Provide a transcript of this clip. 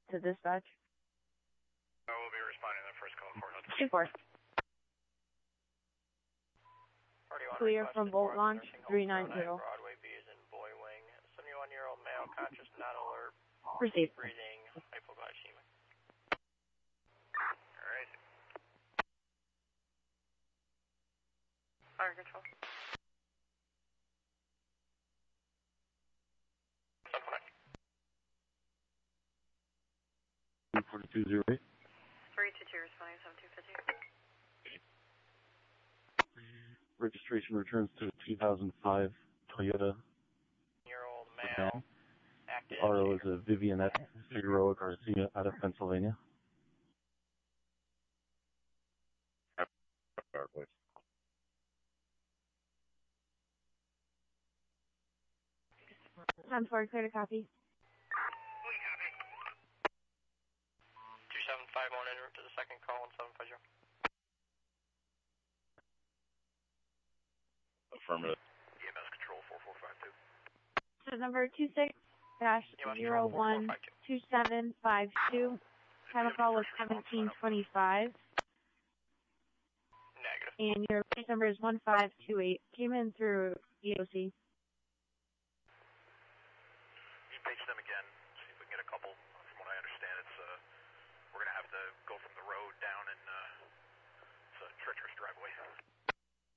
to dispatch. I will be responding to the first call. 2-4. Clear from Bolt Launch 390. Broadway B is in Boy Wing. 71-year-old male, conscious, not alert. Received. Breathing, hypoglycemic. Alright. Fire control. 4208. 322 responding 7250. Registration returns to 2005 Toyota. Year-old male. Active. RO is a Vivianette Figueroa Garcia out of Pennsylvania. Time for clear to copy. 2751 en route to the second call on 750. Affirmative. EMS control 4452. So number 26-012752. Title call was 1725. Negative. And your case number is 1528. Came in through EOC. You page them again, see if we can get a couple. From what I understand, it's we're gonna have to go from the road down and it's a treacherous driveway.